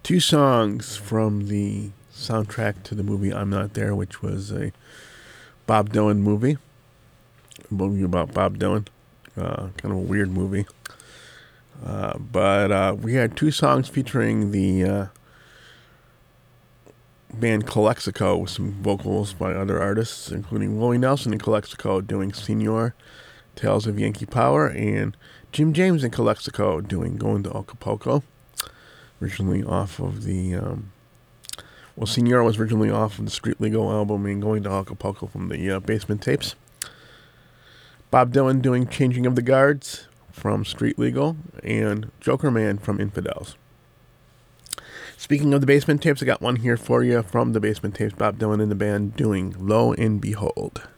Two songs from the soundtrack to the movie I'm Not There, which was a Bob Dylan movie. A movie about Bob Dylan. Kind of a weird movie. But we had two songs featuring the band Calexico with some vocals by other artists, including Willie Nelson and Calexico doing Senor, Tales of Yankee Power, and Jim James and Calexico doing Going to Acapulco. Originally off of the... Senor was originally off of the Street Legal album and Going to Acapulco from the Basement Tapes. Bob Dylan doing Changing of the Guards from Street Legal, and Joker Man from Infidels. Speaking of the Basement Tapes, I got one here for you from the Basement Tapes. Bob Dylan and the band doing Lo and Behold.